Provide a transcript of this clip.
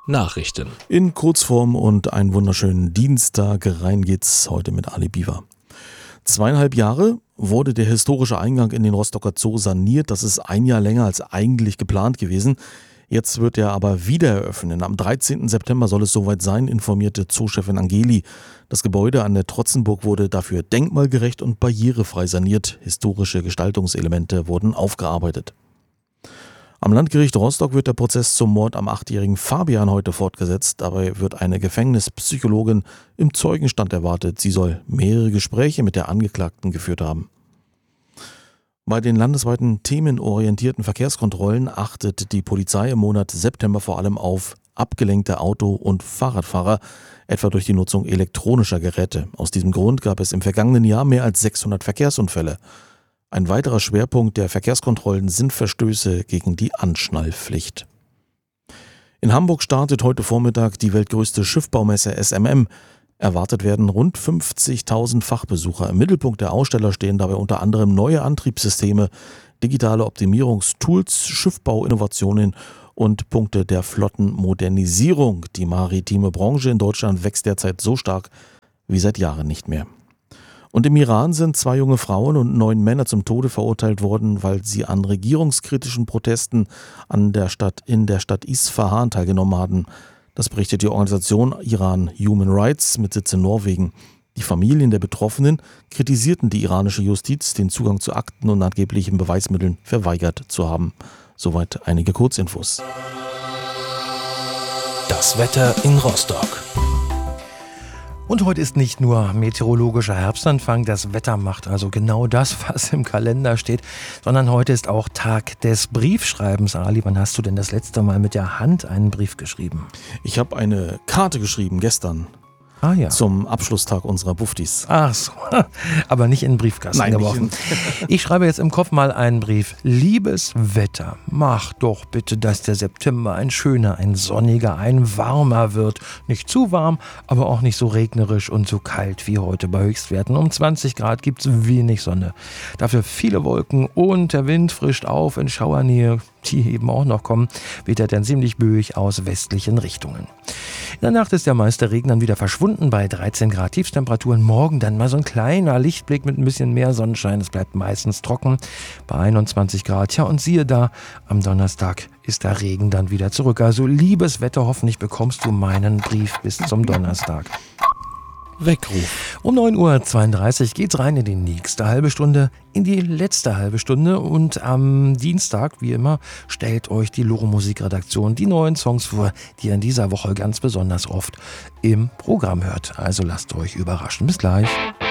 Nachrichten. In Kurzform und einen wunderschönen Dienstag. Rein geht's heute mit Ali Biwa. 2,5 Jahre wurde der historische Eingang in den Rostocker Zoo saniert. Das ist ein Jahr länger als eigentlich geplant gewesen. Jetzt wird er aber wieder eröffnen. Am 13. September soll es soweit sein, informierte Zoochefin Angeli. Das Gebäude an der Trotzenburg wurde dafür denkmalgerecht und barrierefrei saniert. Historische Gestaltungselemente wurden aufgearbeitet. Am Landgericht Rostock wird der Prozess zum Mord am 8-jährigen Fabian heute fortgesetzt. Dabei wird eine Gefängnispsychologin im Zeugenstand erwartet. Sie soll mehrere Gespräche mit der Angeklagten geführt haben. Bei den landesweiten themenorientierten Verkehrskontrollen achtet die Polizei im Monat September vor allem auf abgelenkte Auto- und Fahrradfahrer, etwa durch die Nutzung elektronischer Geräte. Aus diesem Grund gab es im vergangenen Jahr mehr als 600 Verkehrsunfälle. Ein weiterer Schwerpunkt der Verkehrskontrollen sind Verstöße gegen die Anschnallpflicht. In Hamburg startet heute Vormittag die weltgrößte Schiffbaumesse SMM. Erwartet werden rund 50.000 Fachbesucher. Im Mittelpunkt der Aussteller stehen dabei unter anderem neue Antriebssysteme, digitale Optimierungstools, Schiffbauinnovationen und Punkte der Flottenmodernisierung. Die maritime Branche in Deutschland wächst derzeit so stark wie seit Jahren nicht mehr. Und im Iran sind 2 junge Frauen und 9 Männer zum Tode verurteilt worden, weil sie an regierungskritischen Protesten in der Stadt Isfahan teilgenommen hatten. Das berichtet die Organisation Iran Human Rights mit Sitz in Norwegen. Die Familien der Betroffenen kritisierten die iranische Justiz, den Zugang zu Akten und angeblichen Beweismitteln verweigert zu haben. Soweit einige Kurzinfos. Das Wetter in Rostock. Und heute ist nicht nur meteorologischer Herbstanfang, das Wetter macht also genau das, was im Kalender steht, sondern heute ist auch Tag des Briefschreibens. Ali, wann hast du denn das letzte Mal mit der Hand einen Brief geschrieben? Ich habe eine Karte geschrieben gestern. Ah ja. Zum Abschlusstag unserer Buftis. Ach so, aber nicht in den Briefkasten geworfen. Ich schreibe jetzt im Kopf mal einen Brief. Liebes Wetter, mach doch bitte, dass der September ein schöner, ein sonniger, ein warmer wird. Nicht zu warm, aber auch nicht so regnerisch und so kalt wie heute bei Höchstwerten. Um 20 Grad gibt es wenig Sonne. Dafür viele Wolken und der Wind frischt auf in Schauernähe, die eben auch noch kommen, weht er dann ziemlich böig aus westlichen Richtungen. In der Nacht ist der meiste Regen dann wieder verschwunden bei 13 Grad Tiefstemperaturen. Morgen dann mal so ein kleiner Lichtblick mit ein bisschen mehr Sonnenschein. Es bleibt meistens trocken bei 21 Grad. Ja, und siehe da, am Donnerstag ist der Regen dann wieder zurück. Also liebes Wetter, hoffentlich bekommst du meinen Brief bis zum Donnerstag. Weckruf. Um 9.32 Uhr geht's rein in die nächste halbe Stunde, in die letzte halbe Stunde. Und am Dienstag, wie immer, stellt euch die Loro Musikredaktion die neuen Songs vor, die ihr in dieser Woche ganz besonders oft im Programm hört. Also lasst euch überraschen. Bis gleich.